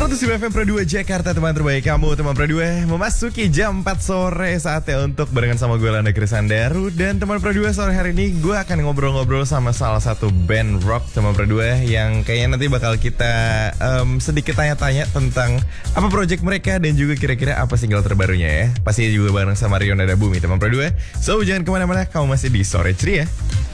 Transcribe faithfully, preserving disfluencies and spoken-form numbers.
seratus sembilan F M Pro dua Jakarta, teman terbaik kamu, teman Pro dua. Memasuki jam empat sore, saatnya untuk barengan sama gue Landa Krisandaru. Dan teman Pro dua, sore hari ini gue akan ngobrol-ngobrol sama salah satu band rock, teman Pro dua, yang kayaknya nanti bakal kita um, sedikit tanya-tanya tentang apa project mereka dan juga kira-kira apa single terbarunya ya. Pasti juga bareng sama Rion Nada Bumi, teman Pro dua. So jangan kemana-mana, kamu masih di Sore Ceria.